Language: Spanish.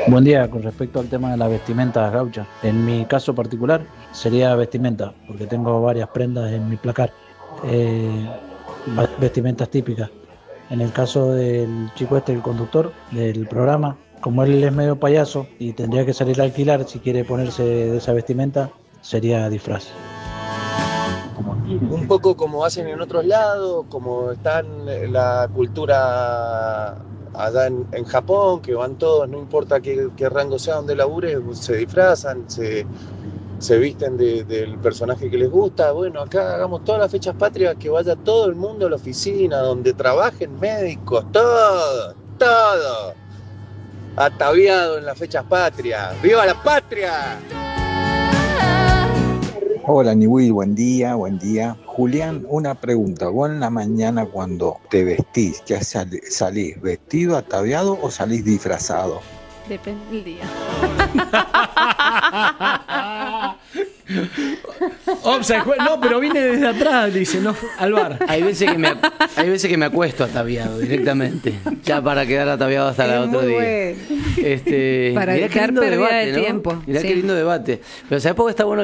Buen día, con respecto al tema de las vestimentas gauchas. En mi caso particular sería vestimenta, porque tengo varias prendas en mi placar, eh, vestimentas típicas. En el caso del chico este, el conductor del programa, como él es medio payaso y tendría que salir a alquilar si quiere ponerse de esa vestimenta, sería disfraz. Un poco como hacen en otros lados, como está en la cultura allá en Japón, que van todos, no importa qué rango sea donde labure, se disfrazan, se visten del personaje que les gusta. Bueno, acá hagamos todas las fechas patrias, que vaya todo el mundo a la oficina, donde trabajen médicos, todo, ataviado en las fechas patrias. ¡Viva la patria! Hola Niwil, buen día, buen día. Julián, una pregunta. ¿Vos en la mañana cuando te vestís, ya salís vestido, ataviado o salís disfrazado? Depende del día. No, pero vine desde atrás, dice, no, al bar. Hay veces que me acuesto ataviado directamente, ya para quedar ataviado hasta el otro día. Bueno. Para Mirá evitar pérdida de tiempo. Mirá sí. qué lindo debate. Pero ¿sabés por qué está bueno